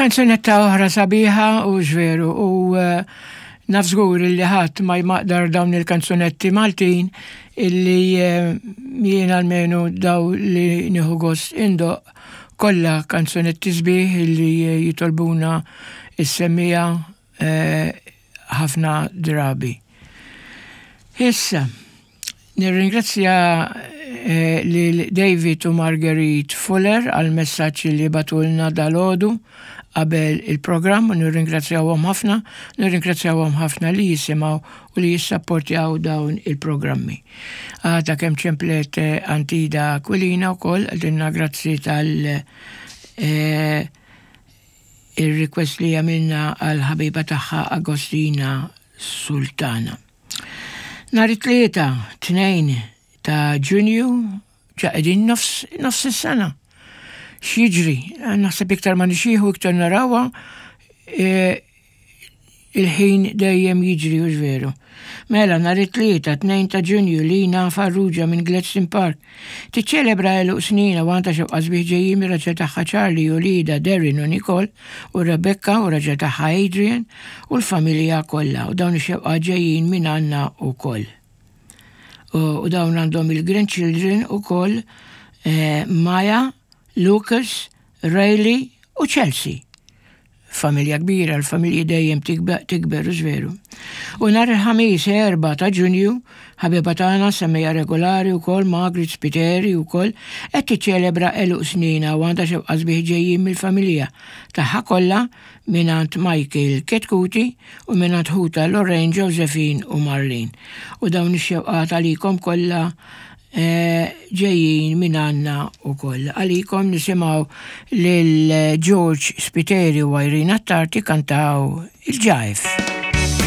Kanzunetta oħra sabiħa u ġveru u naf żgur illi ħadd ma jmaqdar dawn il-kanzunetti Maltin illi jien almenu daw li nieħu gost indoq kollha kanzunetti sbieħ illi jitolbuna is-semmija ħafna drabi. Issa, nirringrazzja lil David u Marguerite Fuller għal messaġġ li batulna dal-għodu qabel il-programm u nirringrazzjawhom ħafna li jisimgħu u li jissapportjaw dawn il-programmi. Għadha kemm ċemplet Antida Aquilina wkoll għadilna grazzi tal il-request li għamilna għal ħabiba tagħha Agostina Sultana. Nhar it-tlieta 2 ta' Ġunju ġaqedin nofs is-sena. X'jiġri, naħseb iktar ma nixieħu iktar narawha il-ħin dejjem jiġri u veru. Mela nhar it-tlieta 2 ta' Ġunju Lina Farrugia minn Gladstone Park tiċċelebra eluq snina u għandha xewqa sbieħ ġejjin mir-raġel tagħha Charlie u Lida, Darren u Nicole u Rebecca u raġel tagħha Adrian u l-familja kollha u dawn ix-xewqa ġejjin minn Anna wkoll. U dawn għandhom il-grandchildren ukoll Maja, Lucas, Riley u Chelsea. Familja kbira, l-familji dejjem tikber żveru. U nhar il-ħamis 4 ta' Ġunju, ħabiba tagħna semmejja regolari wkoll Margaret Spiteri wkoll qed tiċċelebra eluq snina u għandha xewqa sbieħ ġejjin mill-familja tagħha kollha mingħand Michael Ketkuti u mingħand Huta Lorraine, Josephine u Marlene. U dawn ix-xewqat għalikom kollha ġejjin minn Anna wkoll. Għalikom nisimgħu lil George Spiteri u Irina Tarti kantaw il-ġajf.